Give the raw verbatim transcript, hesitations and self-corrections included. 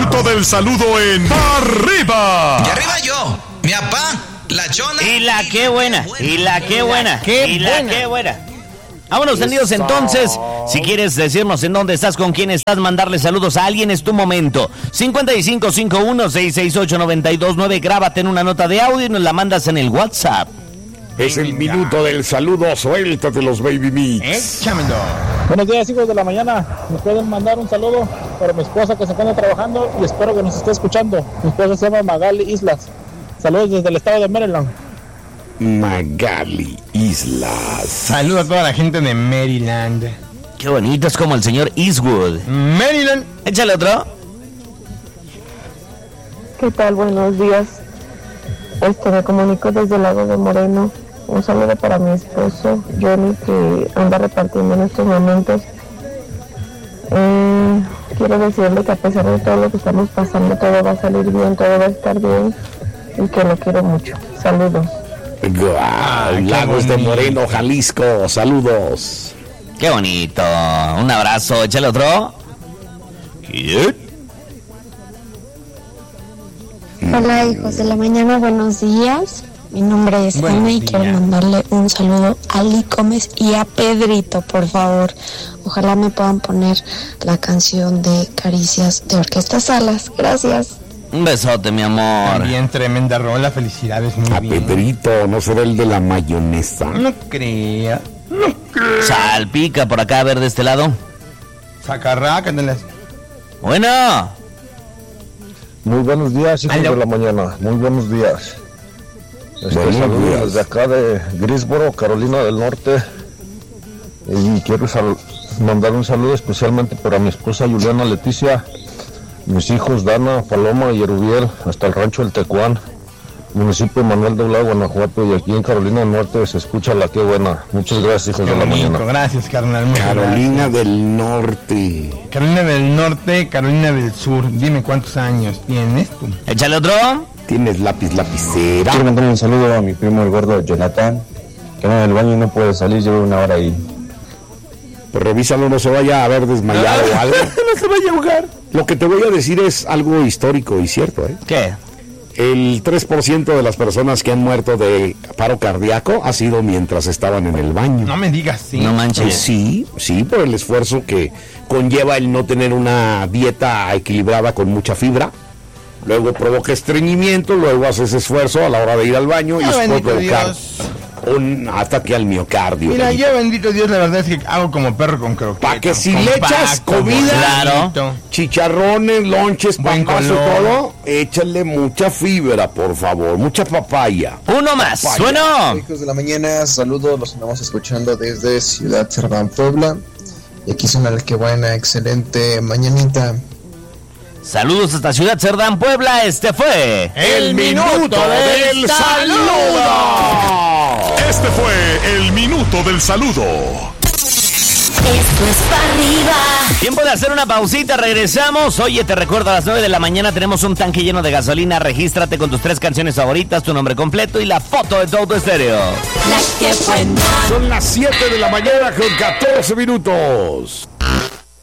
minuto del saludo en Arriba. Y arriba yo, mi papá, la chona. Y la qué buena, y la qué buena, qué y la buena. qué buena. Vámonos tendidos entonces. Si quieres decirnos en dónde estás, con quién estás, mandarle saludos a alguien, es tu momento. cincuenta y cinco cincuenta y uno, sesenta y ocho, noventa y dos nueve. Grábate en una nota de audio y nos la mandas en el WhatsApp. Es el minuto del saludo, suéltate los baby mix. Échamelo. Buenos días, hijos de la mañana. Me pueden mandar un saludo para mi esposa que se encuentra trabajando y espero que nos esté escuchando. Mi esposa se llama Magali Islas. Saludos desde el estado de Maryland. Magali Islas. Saludo a toda la gente de Maryland. Qué bonito, es como el señor Eastwood. Maryland. Échale otro. ¿Qué tal? Buenos días. Este, me comunico desde el lago de Moreno. Un saludo para mi esposo, Johnny, que anda repartiendo en estos momentos. Eh, quiero decirle que a pesar de todo lo que estamos pasando, todo va a salir bien, todo va a estar bien y que lo quiero mucho. Saludos. Guau, Lagos de Moreno, Jalisco. Saludos. Qué bonito. Un abrazo. Échale otro. ¿Qué? Hola, hijos de la mañana, buenos días. Mi nombre es Buenos Ana y días. quiero mandarle un saludo a Ali Gómez y a Pedrito, por favor. Ojalá me puedan poner la canción de Caricias de Orquesta Salas. Gracias. Un besote, mi amor. Bien, tremenda rola, felicidades, muy A bien. Pedrito, no será el de la mayonesa. No crea. Salpica por acá, a ver de este lado. Sacarrácatelas. Bueno. Muy buenos días, hijos Aló. de la mañana. Muy buenos días. Este, Buenos saludos días. desde acá de Greensboro, Carolina del Norte. Y quiero sal- mandar un saludo especialmente para mi esposa Juliana Leticia, mis hijos Dana, Paloma y Erubiel, hasta el rancho El Tecuán, municipio de Manuel Doblado, Guanajuato. Y aquí en Carolina del Norte se escucha la que buena. Muchas gracias, hijos Qué de la bonito, mañana. gracias, carnal. muchas Carolina gracias. del Norte. Carolina del Norte, Carolina del Sur. Dime cuántos años tienes tú. Échale otro. Tienes lápiz lapicera. Quiero mandarle un saludo a mi primo el gordo Jonathan, que anda en el baño y no puede salir, lleva una hora ahí. Pues revísalo, no se vaya a haber desmayado o algo. No se vaya a ahogar. Lo que te voy a decir es algo histórico y cierto, ¿eh? ¿Qué? El tres por ciento de las personas que han muerto de paro cardíaco ha sido mientras estaban en el baño. No me digas sí. No Eh, manches. sí, sí, por el esfuerzo que conlleva el no tener una dieta equilibrada con mucha fibra. Luego provoca estreñimiento, luego haces esfuerzo a la hora de ir al baño y Ah, eso puede bendito provocar Dios. un ataque al miocardio. Mira, Benito. yo bendito Dios, la verdad es que hago como perro con croqueta. Pa' que si le Compacto, echas comida, Claro. bonito. chicharrones, lonches, Buen papas y color. todo, échale mucha fibra, por favor, mucha papaya. Uno más. Papaya. Bueno. Hijos de la mañana, saludos, los estamos escuchando desde Ciudad Cerdán, Puebla. Y aquí suena la que buena, excelente mañanita. Saludos hasta Ciudad Cerdán, Puebla. Este fue El minuto del saludo. Este fue el minuto del saludo. Esto es para arriba. Tiempo de hacer una pausita, regresamos. Oye, te recuerdo, a las nueve de la mañana tenemos un tanque lleno de gasolina. Regístrate con tus tres canciones favoritas, tu nombre completo y la foto de todo tu estéreo. La que buena. Son las siete de la mañana con catorce minutos.